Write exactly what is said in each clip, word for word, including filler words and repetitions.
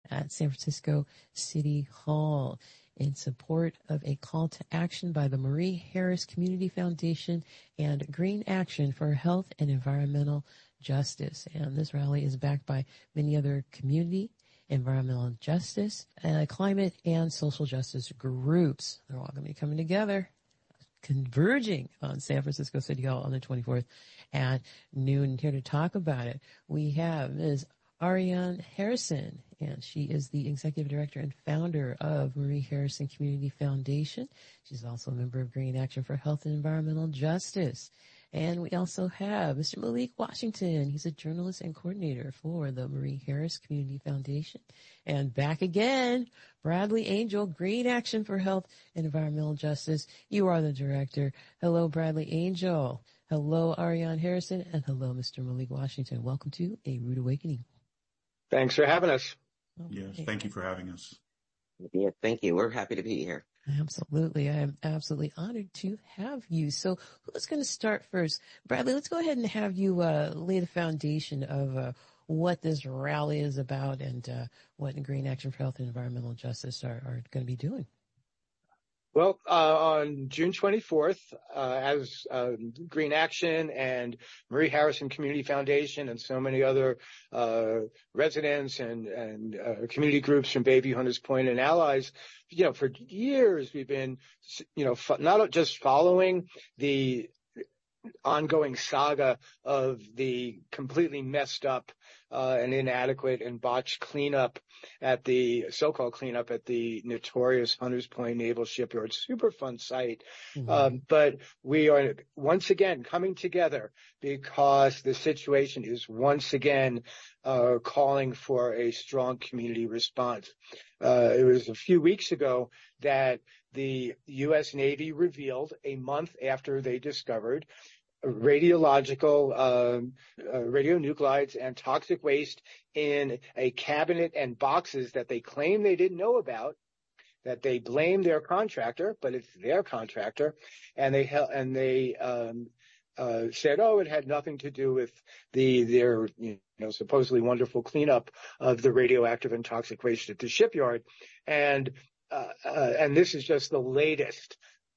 at San Francisco City Hall in support of a call to action by the Marie Harris Community Foundation and Green Action for Health and Environmental Justice. And this rally is backed by many other community, environmental justice, uh, climate, and social justice groups. They're all going to be coming together, converging on San Francisco City Hall on the twenty-fourth at noon. Here to talk about it, we have Miz Ariane Harrison, and she is the executive director and founder of Marie Harrison Community Foundation. She's also a member of Green Action for Health and Environmental Justice. And we also have Mister Malik Washington. He's a journalist and coordinator for the Marie Harris Community Foundation. And back again, Bradley Angel, Green Action for Health and Environmental Justice. You are the director. Hello, Bradley Angel. Hello, Ariane Harrison. And hello, Mister Malik Washington. Welcome to A Rude Awakening. Thanks for having us. Okay. Yes, thank you for having us. Yeah, thank you. We're happy to be here. Absolutely. I am absolutely honored to have you. So who's going to start first? Bradley, let's go ahead and have you uh, lay the foundation of uh, what this rally is about and uh, what Green Action for Health and Environmental Justice are, are going to be doing. Well, uh, on June twenty-fourth, uh, as uh, Green Action and Marie Harrison Community Foundation and so many other uh, residents and, and uh, community groups from Bayview, Hunters Point, and allies, you know, for years we've been, you know, fo- not just following the ongoing saga of the completely messed up uh, and inadequate and botched cleanup at the so-called cleanup at the notorious Hunters Point Naval Shipyard Superfund site. Mm-hmm. Um, but we are once again coming together because the situation is once again uh, calling for a strong community response. Uh, it was a few weeks ago that the U S Navy revealed, a month after they discovered radiological um, uh, radionuclides and toxic waste in a cabinet and boxes that they claim they didn't know about, that they blame their contractor, but it's their contractor, and they hel- and they um, uh, said, oh, it had nothing to do with the their you know supposedly wonderful cleanup of the radioactive and toxic waste at the shipyard, and uh, uh, and this is just the latest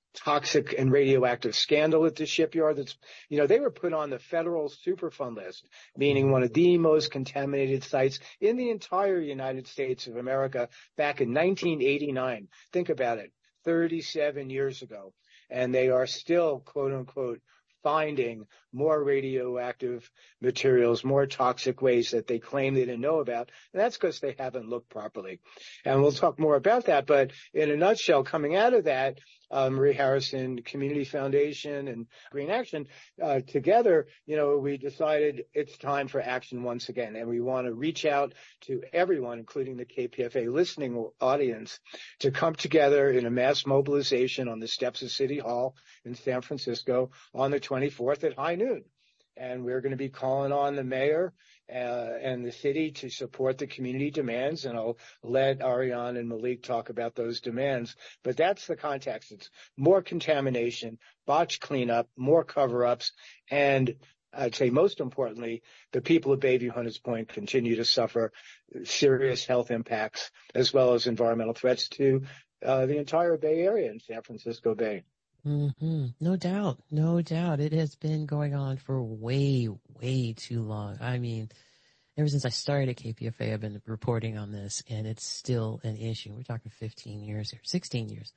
toxic and radioactive scandal at the shipyard. That's, you know, they were put on the federal Superfund list, meaning one of the most contaminated sites in the entire United States of America back in nineteen eighty-nine. Think about it, thirty-seven years ago. And they are still, quote unquote, finding more radioactive materials, more toxic waste that they claim they didn't know about. And that's because they haven't looked properly. And we'll talk more about that. But in a nutshell, coming out of that, uh, Marie Harrison Community Foundation and Green Action, uh, together, you know, we decided it's time for action once again. And we want to reach out to everyone, including the K P F A listening audience, to come together in a mass mobilization on the steps of City Hall in San Francisco on the twenty-fourth at high noon. And we're going to be calling on the mayor uh, and the city to support the community demands. And I'll let Ariane and Malik talk about those demands. But that's the context. It's more contamination, botched cleanup, more cover-ups, and I'd say most importantly, the people of Bayview Hunters Point continue to suffer serious health impacts as well as environmental threats to uh, the entire Bay Area and San Francisco Bay. Mm-hmm. No doubt. No doubt. It has been going on for way, way too long. I mean, ever since I started at K P F A, I've been reporting on this, and it's still an issue. We're talking fifteen years here, sixteen years.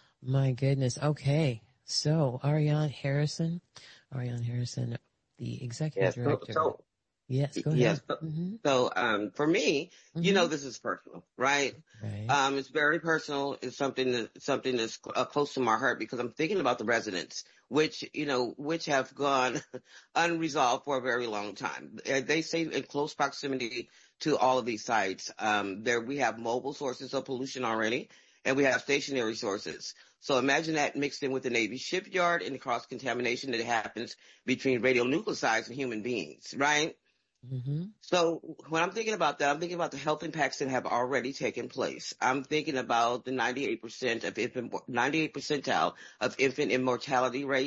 My goodness. Okay. So, Ariane Harrison, Ariane Harrison, the executive yes, director. So, so, yes, go ahead. Yes. So, mm-hmm. so um, for me, mm-hmm. you know, this is personal, right? Right. Um, it's very personal. It's something that something that's uh, close to my heart because I'm thinking about the residents, which you know, which have gone unresolved for a very long time. They stay in close proximity to all of these sites. Um, there we have mobile sources of pollution already, and we have stationary sources. So imagine that mixed in with the Navy shipyard and the cross-contamination that happens between radionuclides and human beings, right? Mm-hmm. So when I'm thinking about that, I'm thinking about the health impacts that have already taken place. I'm thinking about the ninety-eight percent of infant, ninety-eight percentile of infant immortality rate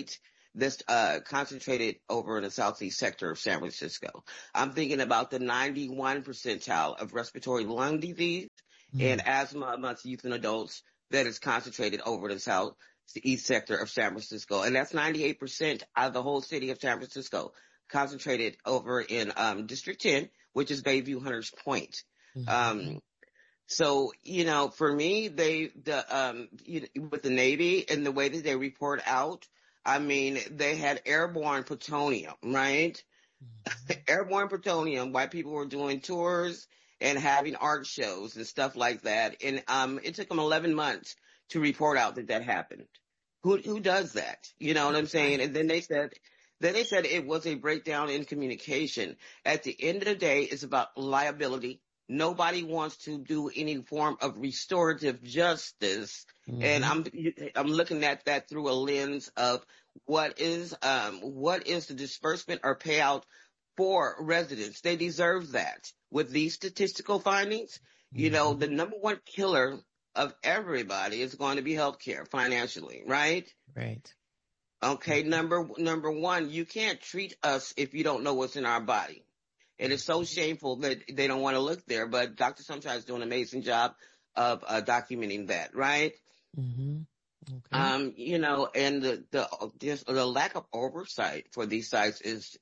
that's uh, concentrated over in the southeast sector of San Francisco. I'm thinking about the ninety-one percentile of respiratory lung disease mm. and asthma amongst youth and adults that is concentrated over the southeast sector of San Francisco. And that's ninety-eight percent out of the whole city of San Francisco, concentrated over in um, District ten, which is Bayview Hunters Point. Mm-hmm. Um, so, you know, for me, they, the, um, you, with the Navy and the way that they report out, I mean, they had airborne plutonium, right? Mm-hmm. Airborne plutonium, white people were doing tours and having art shows and stuff like that. And, um, it took them eleven months to report out that that happened. Who, who does that? You know what I'm saying? And then they said, then they said it was a breakdown in communication. At the end of the day, it's about liability. Nobody wants to do any form of restorative justice. Mm-hmm. And I'm, I'm looking at that through a lens of what is, um, what is the disbursement or payout for residents? They deserve that. With these statistical findings, mm-hmm. you know, the number one killer of everybody is going to be healthcare financially, right? Right. Okay. Mm-hmm. Number, number one, you can't treat us if you don't know what's in our body. And it's so shameful that they don't want to look there, but Doctor Sunshine is doing an amazing job of uh, documenting that, right? Mm-hmm. Okay. Um, you know, and the the just the lack of oversight for these sites is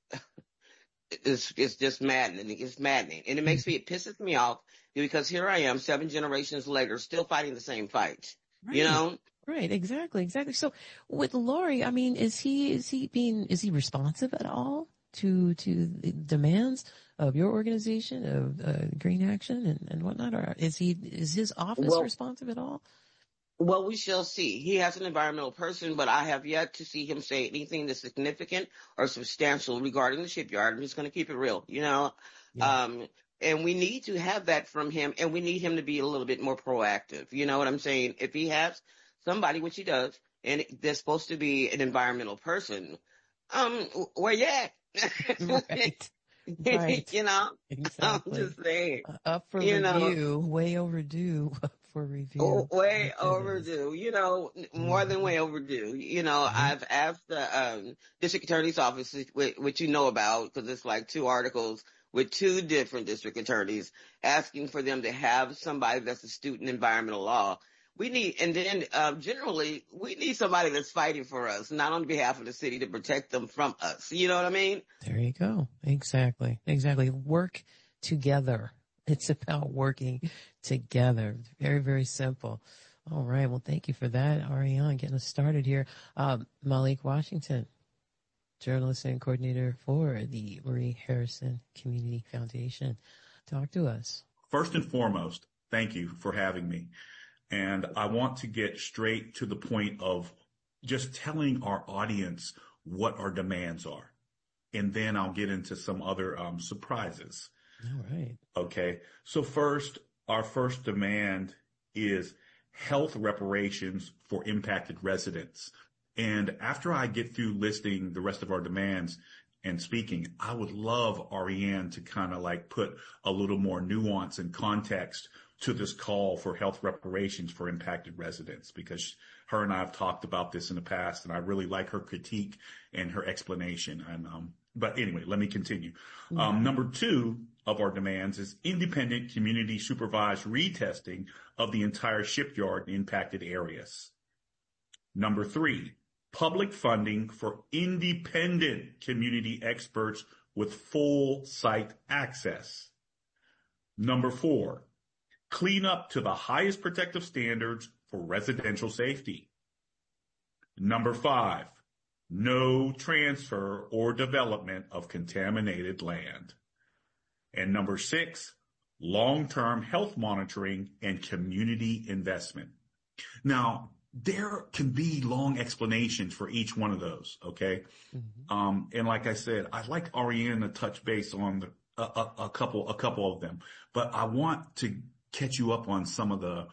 is is just maddening. It's maddening, and it makes me it pisses me off because here I am, seven generations later, still fighting the same fight. Right. You know. Right, exactly, exactly. So with Laurie, I mean, is he is he being is he responsive at all to to the demands of your organization, of uh, Green Action and, and whatnot? Or is he is his office well, responsive at all? Well, we shall see. He has an environmental person, but I have yet to see him say anything that's significant or substantial regarding the shipyard. I'm just going to keep it real, you know. Yeah. Um, and we need to have that from him, and we need him to be a little bit more proactive. You know what I'm saying? If he has somebody, which he does, and they're supposed to be an environmental person, um, where you at? Right. Right. You know, exactly. I'm just saying. Uh, up for you review, know, way overdue. Up for review. Oh, way overdue. You know, more mm-hmm. than way overdue. You know, mm-hmm. I've asked the um, district attorney's office, which, which you know about, because it's like two articles with two different district attorneys asking for them to have somebody that's a student in environmental law. We need, and then um, generally, we need somebody that's fighting for us, not on behalf of the city, to protect them from us. You know what I mean? There you go. Exactly. Exactly. Work together. It's about working together. Very, very simple. All right. Well, thank you for that, Ariane, getting us started here. Um, Malik Washington, journalist and coordinator for the Marie Harrison Community Foundation. Talk to us. First and foremost, thank you for having me. And I want to get straight to the point of just telling our audience what our demands are. And then I'll get into some other um, surprises. All right. Okay. So first, our first demand is health reparations for impacted residents. And after I get through listing the rest of our demands and speaking, I would love Ariane to kind of like put a little more nuance and context to this call for health reparations for impacted residents, because her and I have talked about this in the past, and I really like her critique and her explanation. And, um, but anyway, let me continue. Mm-hmm. Um, number two of our demands is independent community supervised retesting of the entire shipyard in impacted areas. Number three, public funding for independent community experts with full site access. Number four, clean up to the highest protective standards for residential safety. Number five, no transfer or development of contaminated land. And number six, long-term health monitoring and community investment. Now, there can be long explanations for each one of those, okay? Mm-hmm. Um, and like I said, I'd like Ariane to touch base on the, a, a, a couple, a couple of them, but I want to catch you up on some of the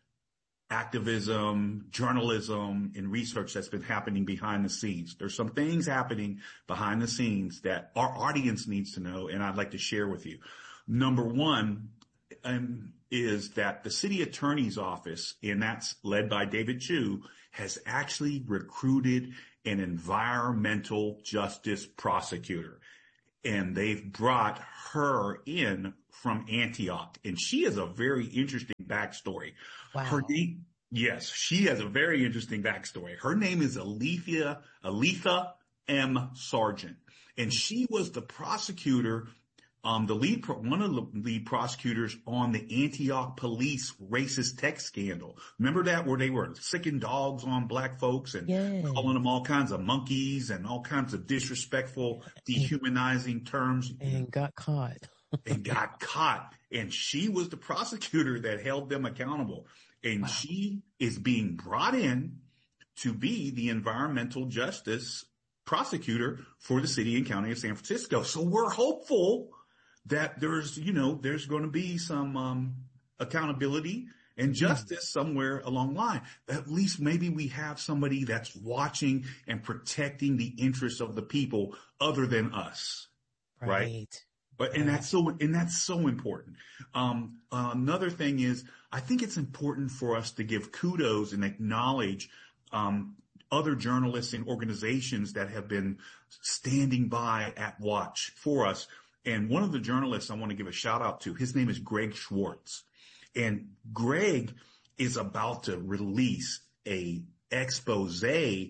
activism, journalism, and research that's been happening behind the scenes. There's some things happening behind the scenes that our audience needs to know, and I'd like to share with you. Number one um, is that the city attorney's office, and that's led by David Chu, has actually recruited an environmental justice prosecutor. And they've brought her in from Antioch. And she has a very interesting backstory. Wow. Her name, yes, she has a very interesting backstory. Her name is Alethea, Aletha M. Sargent. And she was the prosecutor, um, the lead, one of the lead prosecutors on the Antioch police racist text scandal. Remember that, where they were sicking dogs on black folks and yes. calling them all kinds of monkeys and all kinds of disrespectful, dehumanizing terms. And got caught. and got caught. And she was the prosecutor that held them accountable. And wow. she is being brought in to be the environmental justice prosecutor for the city and county of San Francisco. So we're hopeful that there's, you know, there's going to be some um, accountability and justice somewhere along the line. At least maybe we have somebody that's watching and protecting the interests of the people other than us. Right. right? But, and that's so, and that's so important. Um, uh, another thing is, I think it's important for us to give kudos and acknowledge, um, other journalists and organizations that have been standing by at watch for us. And one of the journalists I want to give a shout out to, his name is Greg Schwartz. And Greg is about to release a expose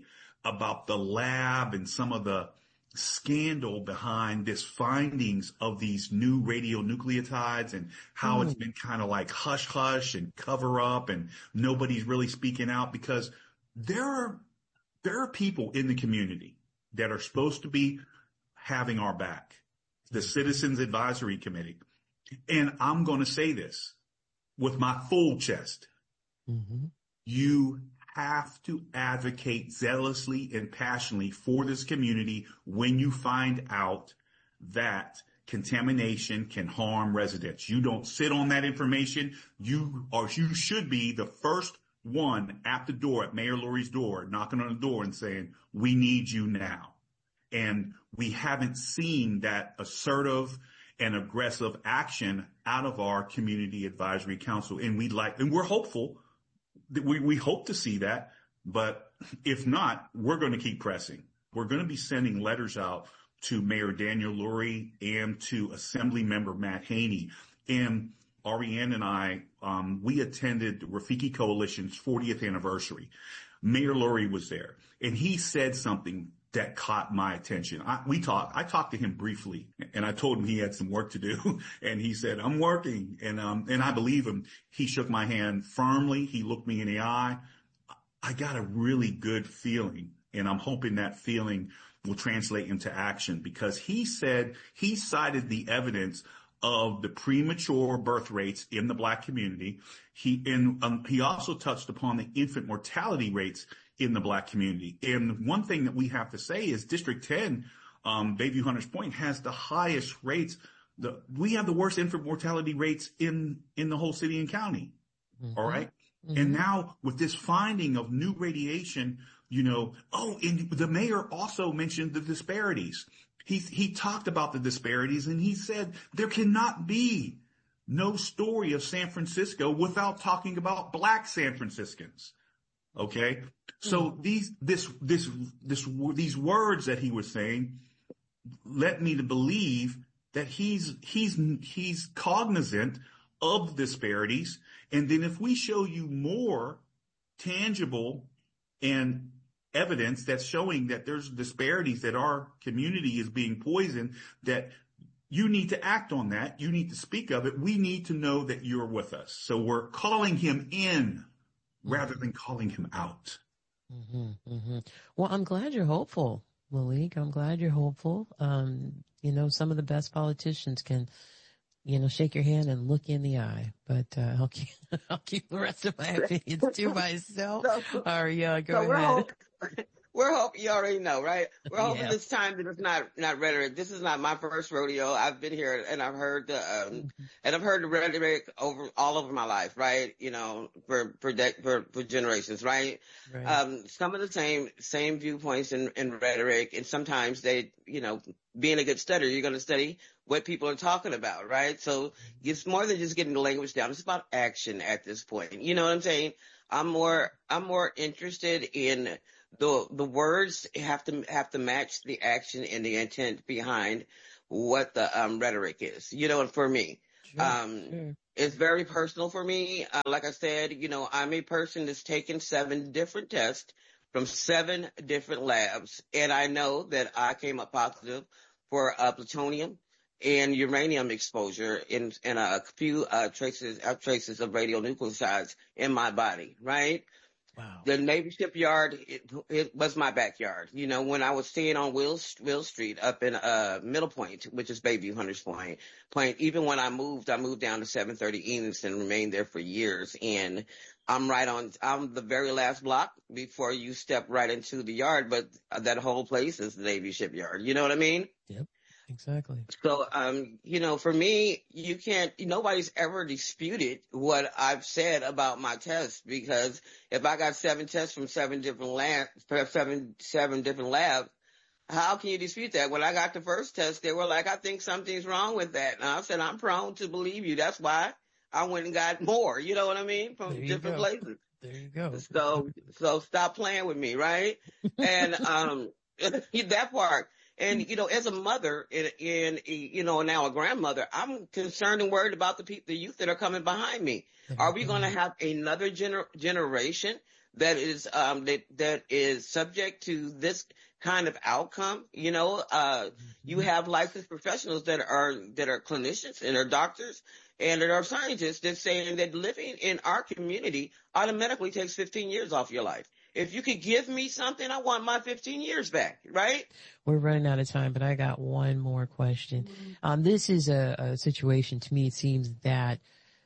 about the lab and some of the scandal behind this findings of these new radionucleotides and how mm. it's been kind of like hush hush and cover up and nobody's really speaking out, because there are there are people in the community that are supposed to be having our back, the Citizens Advisory Committee. And I'm going to say this with my full chest. Mm-hmm. You have to advocate zealously and passionately for this community when you find out that contamination can harm residents. You don't sit on that information. You or you should be the first one at the door, at Mayor Lurie's door, knocking on the door and saying, we need you now. And we haven't seen that assertive and aggressive action out of our community advisory council. And we'd like, and we're hopeful that we, we hope to see that. But if not, we're going to keep pressing. We're going to be sending letters out to Mayor Daniel Lurie and to Assembly Member Matt Haney. And Ariane and I, um, we attended Rafiki Coalition's fortieth anniversary. Mayor Lurie was there, and he said something that caught my attention. I, we talked, I talked to him briefly, and I told him he had some work to do, and he said, I'm working, and, um, and I believe him. He shook my hand firmly. He looked me in the eye. I got a really good feeling, and I'm hoping that feeling will translate into action, because he said he cited the evidence of the premature birth rates in the black community. He, and, um, he also touched upon the infant mortality rates in the black community. And one thing that we have to say is District ten, um, Bayview Hunters Point, has the highest rates. The, we have the worst infant mortality rates in, in the whole city and county. Mm-hmm. All right. Mm-hmm. And now with this finding of new radiation, you know, oh, and the mayor also mentioned the disparities. He, he talked about the disparities, and he said there cannot be no story of San Francisco without talking about black San Franciscans. Okay. So these, this, this, this, these words that he was saying led me to believe that he's, he's, he's cognizant of disparities. And then if we show you more tangible and evidence that's showing that there's disparities, that our community is being poisoned, that you need to act on that. You need to speak of it. We need to know that you're with us. So we're calling him in rather than calling him out. Mm-hmm, mm-hmm. Well, I'm glad you're hopeful, Malik. I'm glad you're hopeful. Um, you know, some of the best politicians can, you know, shake your hand and look in the eye, but, uh, I'll keep, I'll keep the rest of my opinions to myself. So, or yeah, go so ahead. We're, hope, we're hoping, you already know, right? We're hoping yeah. this time that it's not, not rhetoric. This is not my first rodeo. I've been here and I've heard the, um, mm-hmm. and I've heard the rhetoric over, all over my life, right? You know, for, for, de- for, for generations, right? right? Um, some of the same, same viewpoints in, in rhetoric, and sometimes they, you know, being a good studier, you're going to study what people are talking about, right? So it's more than just getting the language down. It's about action at this point. You know what I'm saying? I'm more, I'm more interested in the the words have to have to match the action and the intent behind what the um, rhetoric is. You know, and for me, Sure, um, sure. it's very personal for me. Uh, like I said, you know, I'm a person that's taken seven different tests from seven different labs, and I know that I came up positive for uh, plutonium and uranium exposure in in a few uh, traces uh, traces of radionuclides in my body, right? Wow. The Navy shipyard, it, it was my backyard. You know, when I was staying on Will, Will Street up in uh, Middle Point, which is Bayview Hunters Point, Point, even when I moved, I moved down to seven thirty Enos and remained there for years. And I'm right on, I'm the very last block before you step right into the yard, but that whole place is the Navy shipyard. You know what I mean? Yep, exactly. So, um, you know, for me, you can't, nobody's ever disputed what I've said about my tests, because if I got seven tests from seven different labs, seven, seven different labs, how can you dispute that? When I got the first test, they were like, I think something's wrong with that. And I said, I'm prone to believe you. That's why I went and got more, you know what I mean? There From you different go. places. There you go. So, so stop playing with me, right? And, um, that part. And, you know, as a mother and, and, you know, now a grandmother, I'm concerned and worried about the people, the youth that are coming behind me. There Are you we go. going to have another gener- generation that is, um, that, that is subject to this kind of outcome? You know, uh, Mm-hmm. you have licensed professionals that are, that are clinicians and are doctors and that are scientists that saying that living in our community automatically takes fifteen years off your life. If you could give me something, I want my fifteen years back, right? We're running out of time, but I got one more question. Um, this is a, a situation, to me, it seems that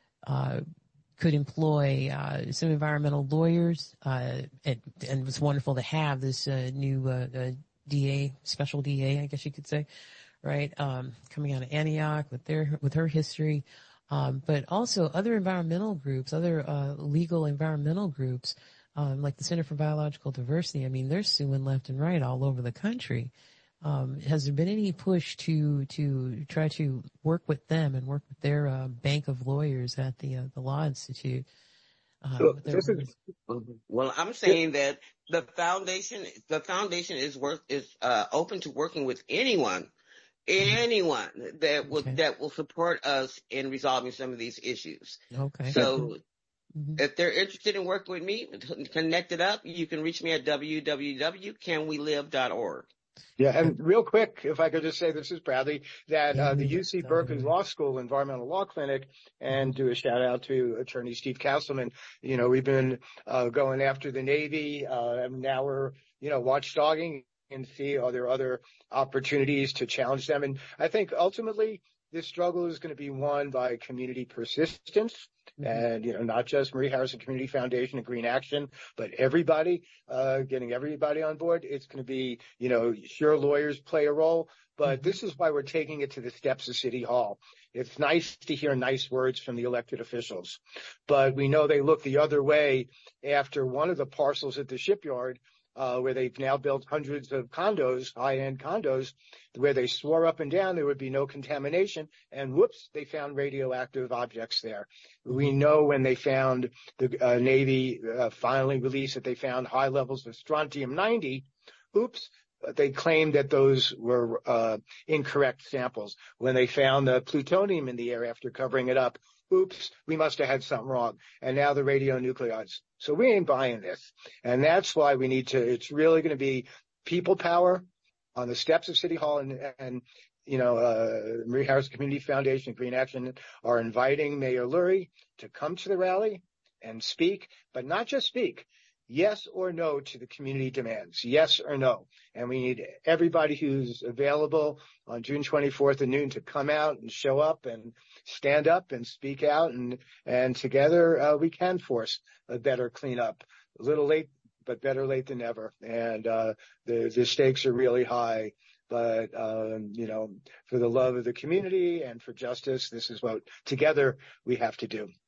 uh, could employ uh, some environmental lawyers, uh, and, and it's wonderful to have this uh, new uh, uh, D A, special D A, I guess you could say, right? Um, coming out of Antioch with their with her history, um, but also other environmental groups, other uh, legal environmental groups, um, like the Center for Biological Diversity. I mean, they're suing left and right all over the country. Um, has there been any push to to try to work with them and work with their uh, bank of lawyers at the uh, the Law Institute? Uh, So with their this is Well, I'm saying that the foundation, the foundation is work is uh, open to working with anyone, anyone that will okay, that will support us in resolving some of these issues. okay, So, mm-hmm. if they're interested in working with me, connect it up. You can reach me at w w w dot can we live dot org. Yeah, and real quick, if I could just say, this is Bradley, that uh, the U C Berkeley Mm-hmm. Law School Environmental Law Clinic, and do a shout out to Attorney Steve Castleman. You know, we've been uh, going after the Navy, uh, and now we're, you know, watchdogging and see are there other opportunities to challenge them. And I think ultimately this struggle is going to be won by community persistence. Mm-hmm. And, you know, not just Marie Harrison Community Foundation and Green Action, but everybody, uh, getting everybody on board. It's going to be, you know, sure, lawyers play a role, but Mm-hmm. this is why we're taking it to the steps of City Hall. It's nice to hear nice words from the elected officials, but we know they look the other way after one of the parcels at the shipyard, uh, where they've now built hundreds of condos, high-end condos, where they swore up and down there would be no contamination, and whoops, they found radioactive objects there. Mm-hmm. We know when they found the uh, Navy uh, finally released that they found high levels of strontium ninety, oops, they claimed that those were uh, incorrect samples. When they found the plutonium in the air after covering it up, oops, we must have had something wrong. And now the radionuclides. So we ain't buying this. And that's why we need to, it's really going to be people power on the steps of City Hall. And, and you know, uh, Marie Harrison Community Foundation and Green Action are inviting Mayor Lurie to come to the rally and speak, but not just speak. Yes or no to the community demands. Yes or no. And we need everybody who's available on June twenty-fourth at noon to come out and show up and stand up and speak out. And, and together uh, we can force a better cleanup. A little late, but better late than never. And uh, the, the stakes are really high. But, um, you know, for the love of the community and for justice, this is what together we have to do.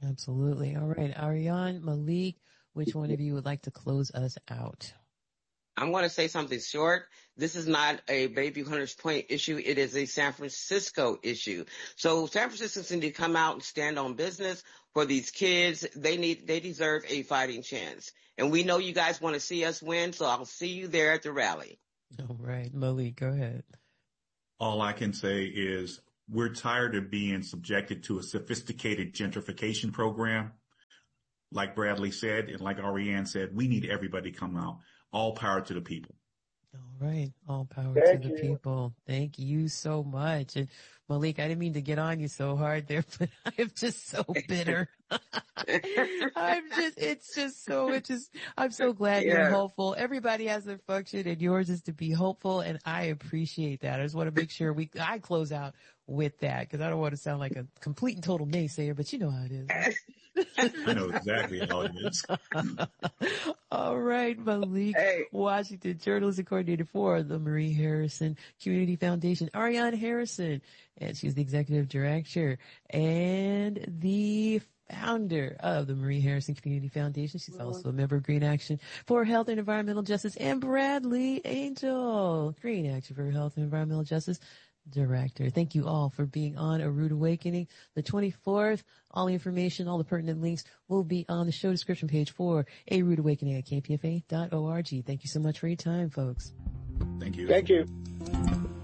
Absolutely. All right. Ariane, Malik, which one of you would like to close us out? I'm going to say something short. This is not a Bayview Hunters Point issue. It is a San Francisco issue. So San Franciscans need to come out and stand on business for these kids. They need, they deserve a fighting chance. And we know you guys want to see us win, so I'll see you there at the rally. All right. Malik, go ahead. All I can say is we're tired of being subjected to a sophisticated gentrification program. Like Bradley said, and like Ariane said, we need everybody to come out. All power to the people. All right. All power Thank to the you. people. Thank you so much. And Malik, I didn't mean to get on you so hard there, but I am just so bitter. I'm just, it's just so, it's just, I'm so glad Yeah. you're hopeful. Everybody has their function and yours is to be hopeful. And I appreciate that. I just want to make sure we, I close out with that because I don't want to sound like a complete and total naysayer, but you know how it is. Right? I know exactly how it is. All right, Malik Hey. Washington, journalist and coordinator for the Marie Harrison Community Foundation. Ariane Harrison, and she's the executive director and the founder of the Marie Harrison Community Foundation. She's also a member of Green Action for Health and Environmental Justice, and Bradley Angel, Green Action for Health and Environmental Justice Director. Thank you all for being on A Rude Awakening. The twenty-fourth, all the information, all the pertinent links will be on the show description page for A Rude Awakening at k p f a dot org. Thank you so much for your time, folks. Thank you. Thank you.